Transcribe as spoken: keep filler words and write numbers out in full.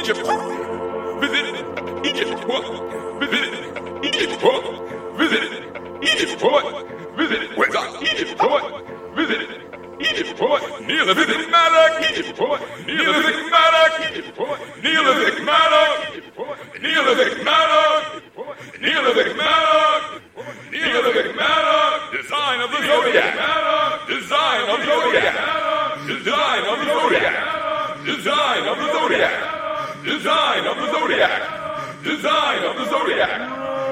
Egypt. Visit Egypt. Visit Egypt. Visit Egypt. Visit where's our Egypt? Visit Egypt. Neolithic Madoc. Egypt. Neolithic Madoc. Egypt. Neolithic Madoc. Neolithic Madoc. Neolithic Madoc. Neolithic Madoc. Design of the Zodiac. Design of the Zodiac. Design of the Zodiac. Design of the Zodiac. Design of the Zodiac. Design of the Zodiac.